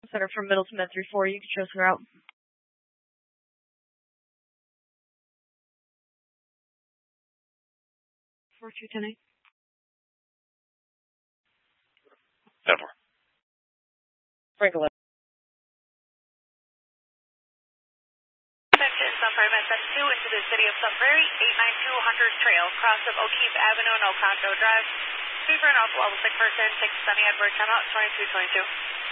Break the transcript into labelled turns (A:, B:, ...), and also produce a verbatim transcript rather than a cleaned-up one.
A: Center from Middleton Med three four, you can transfer out. four two ten eight.
B: ten four.
A: Franklin.
C: Sunbury Med seven two into the city of Sunbury, eight nine two Hunters Trail, cross of O'Keefe Avenue and Oconto Drive. Fever and alpha level sick person, six Sunny Edward, time out, twenty-two twenty-two.